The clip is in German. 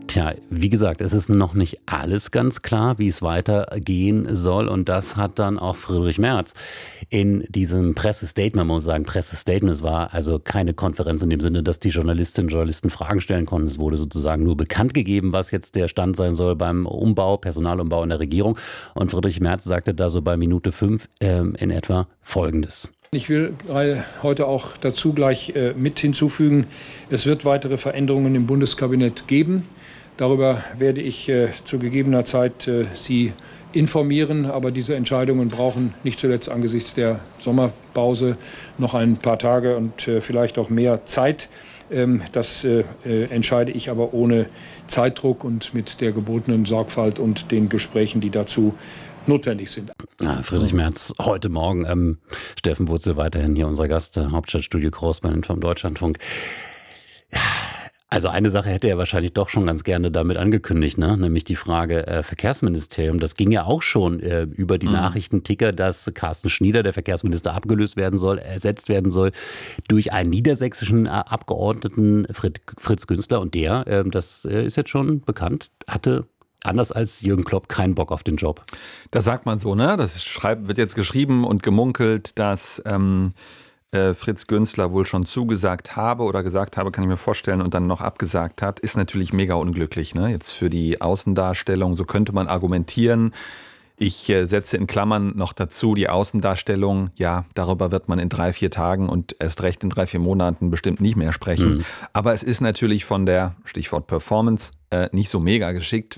Tja, wie gesagt, es ist noch nicht alles ganz klar, wie es weitergehen soll. Und das hat dann auch Friedrich Merz in diesem Pressestatement, man muss sagen, Pressestatement, es war also keine Konferenz in dem Sinne, dass die Journalistinnen und Journalisten Fragen stellen konnten. Es wurde sozusagen nur bekannt gegeben, was jetzt der Stand sein soll beim Umbau, Personalumbau in der Regierung. Und Friedrich Merz sagte da so bei Minute 5 in etwa Folgendes. Ich will heute auch dazu gleich mit hinzufügen, es wird weitere Veränderungen im Bundeskabinett geben. Darüber werde ich zu gegebener Zeit Sie informieren, aber diese Entscheidungen brauchen nicht zuletzt angesichts der Sommerpause noch ein paar Tage und vielleicht auch mehr Zeit. Das entscheide ich aber ohne Zeitdruck und mit der gebotenen Sorgfalt und den Gesprächen, die dazu notwendig sind. Friedrich Merz heute Morgen. Steffen Wurzel weiterhin hier unser Gast, Hauptstadtstudio Korrespondent vom Deutschlandfunk. Also eine Sache hätte er wahrscheinlich doch schon ganz gerne damit angekündigt, ne? Nämlich die Frage Verkehrsministerium. Das ging ja auch schon über die Nachrichtenticker, dass Carsten Schnieder, der Verkehrsminister, ersetzt werden soll durch einen niedersächsischen Abgeordneten, Fritz Günzler. Und der, das ist jetzt schon bekannt, hatte anders als Jürgen Klopp keinen Bock auf den Job. Das sagt man so, ne? Das wird jetzt geschrieben und gemunkelt, dass Fritz Günzler wohl schon zugesagt habe oder gesagt habe, kann ich mir vorstellen, und dann noch abgesagt hat, ist natürlich mega unglücklich, ne? Jetzt für die Außendarstellung, so könnte man argumentieren. Ich setze in Klammern noch dazu, die Außendarstellung, ja, darüber wird man in 3-4 Tagen und erst recht in 3-4 Monaten bestimmt nicht mehr sprechen. Aber es ist natürlich von der, Stichwort Performance, nicht so mega geschickt,